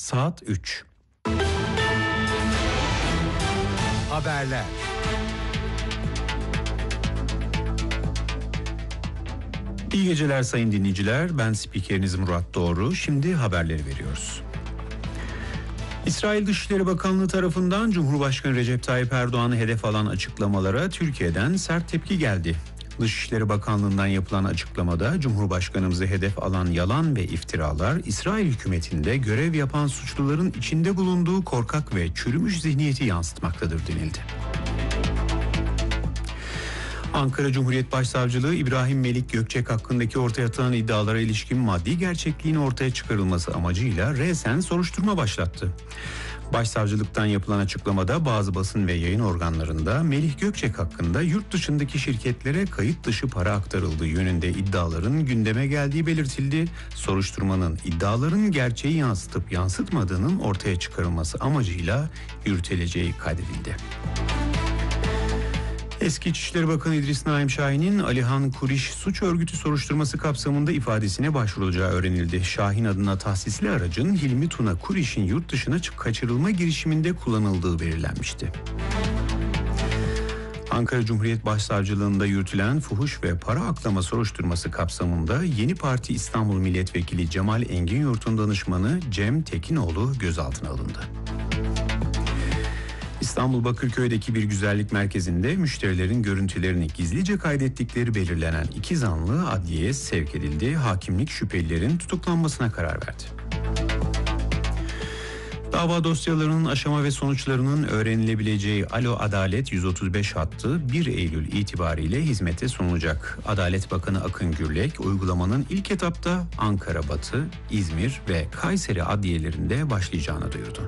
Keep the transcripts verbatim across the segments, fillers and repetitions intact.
Saat üç. Haberler. İyi geceler sayın dinleyiciler. Ben spikeriniz Murat Doğru. Şimdi haberleri veriyoruz. İsrail Dışişleri Bakanlığı tarafından Cumhurbaşkanı Recep Tayyip Erdoğan'ı hedef alan açıklamalara Türkiye'den sert tepki geldi. Dışişleri Bakanlığı'ndan yapılan açıklamada Cumhurbaşkanımızı hedef alan yalan ve iftiralar İsrail hükümetinde görev yapan suçluların içinde bulunduğu korkak ve çürümüş zihniyeti yansıtmaktadır denildi. Ankara Cumhuriyet Başsavcılığı İbrahim Melik Gökçek hakkındaki ortaya atılan iddialara ilişkin maddi gerçekliğin ortaya çıkarılması amacıyla resen soruşturma başlattı. Başsavcılıktan yapılan açıklamada bazı basın ve yayın organlarında Melih Gökçek hakkında yurt dışındaki şirketlere kayıt dışı para aktarıldığı yönünde iddiaların gündeme geldiği belirtildi. Soruşturmanın iddiaların gerçeği yansıtıp yansıtmadığının ortaya çıkarılması amacıyla yürütüleceği kaydedildi. Eski İçişleri Bakanı İdris Naim Şahin'in Alihan Kuriş suç örgütü soruşturması kapsamında ifadesine başvurulacağı öğrenildi. Şahin adına tahsisli aracın Hilmi Tuna Kuriş'in yurt dışına kaçırılma girişiminde kullanıldığı belirlenmişti. Ankara Cumhuriyet Başsavcılığında yürütülen fuhuş ve para aklama soruşturması kapsamında Yeni Parti İstanbul Milletvekili Cemal Enginyurt'un danışmanı Cem Tekinoğlu gözaltına alındı. İstanbul Bakırköy'deki bir güzellik merkezinde müşterilerin görüntülerini gizlice kaydettikleri belirlenen iki zanlı adliyeye sevk edildi. Hakimlik şüphelilerin tutuklanmasına karar verdi. Dava dosyalarının aşama ve sonuçlarının öğrenilebileceği Alo Adalet yüz otuz beş hattı bir Eylül itibariyle hizmete sunulacak. Adalet Bakanı Akın Gürlek uygulamanın ilk etapta Ankara Batı, İzmir ve Kayseri adliyelerinde başlayacağını duyurdu.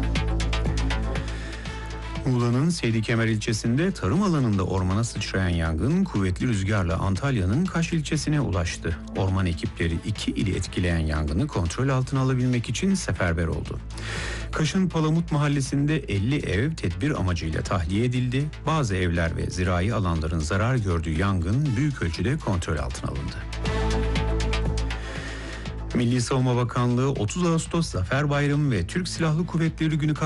Muğla'nın Seydikemer ilçesinde tarım alanında ormana sıçrayan yangın kuvvetli rüzgarla Antalya'nın Kaş ilçesine ulaştı. Orman ekipleri iki ili etkileyen yangını kontrol altına alabilmek için seferber oldu. Kaş'ın Palamut mahallesinde elli ev tedbir amacıyla tahliye edildi. Bazı evler ve zirai alanların zarar gördüğü yangın büyük ölçüde kontrol altına alındı. Milli Savunma Bakanlığı otuz Ağustos Zafer Bayramı ve Türk Silahlı Kuvvetleri Günü